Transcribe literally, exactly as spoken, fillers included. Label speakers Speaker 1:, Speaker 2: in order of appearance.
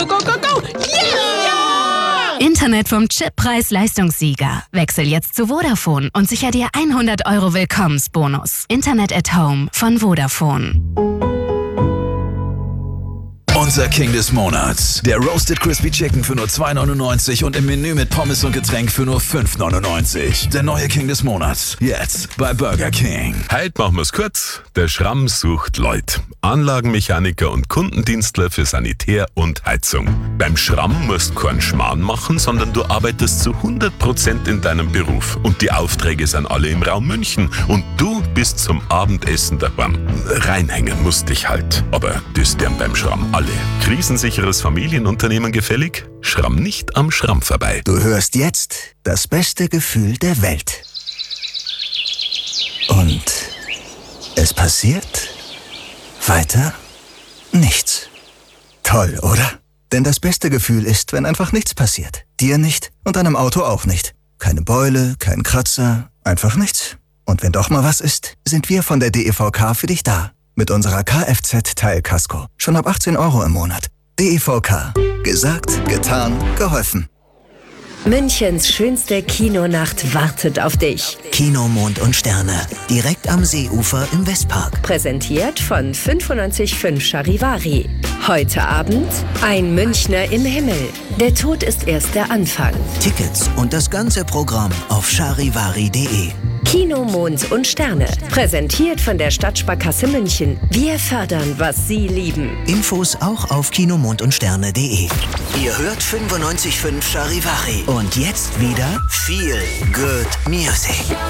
Speaker 1: go, go, go, go! Yeah!
Speaker 2: Internet vom Chip Preis-Leistungssieger. Wechsel jetzt zu Vodafone und sicher dir hundert Euro Willkommensbonus. Internet at Home von Vodafone.
Speaker 3: Unser King des Monats. Der Roasted Crispy Chicken für nur zwei neunundneunzig und im Menü mit Pommes und Getränk für nur fünf neunundneunzig. Der neue King des Monats. Jetzt bei Burger King.
Speaker 4: Heute machen wir's kurz. Der Schramm sucht Leute. Anlagenmechaniker und Kundendienstler für Sanitär und Heizung. Beim Schramm musst du keinen Schmarrn machen, sondern du arbeitest zu hundert Prozent in deinem Beruf. Und die Aufträge sind alle im Raum München. Und du bist zum Abendessen daheim. Reinhängen musst dich halt. Aber das deren beim Schramm alle. Krisensicheres Familienunternehmen gefällig? Schramm nicht am Schramm vorbei.
Speaker 5: Du hörst jetzt das beste Gefühl der Welt. Und es passiert weiter nichts. Toll, oder? Denn das beste Gefühl ist, wenn einfach nichts passiert. Dir nicht und deinem Auto auch nicht. Keine Beule, kein Kratzer, einfach nichts. Und wenn doch mal was ist, sind wir von der D E V K für dich da. Mit unserer Kfz-Teilkasko. Schon ab achtzehn Euro im Monat. D E V K. Gesagt, getan, geholfen.
Speaker 6: Münchens schönste Kinonacht wartet auf dich.
Speaker 7: Kino Mond und Sterne. Direkt am Seeufer im Westpark.
Speaker 6: Präsentiert von fünfundneunzig Komma fünf Charivari. Heute Abend ein Münchner im Himmel. Der Tod ist erst der Anfang.
Speaker 7: Tickets und das ganze Programm auf charivari punkt de.
Speaker 6: Kino Mond und Sterne. Präsentiert von der Stadtsparkasse München. Wir fördern, was Sie lieben.
Speaker 7: Infos auch auf kinomond und sterne punkt de. Ihr hört fünfundneunzig Komma fünf Charivari. Und jetzt wieder viel Good Music.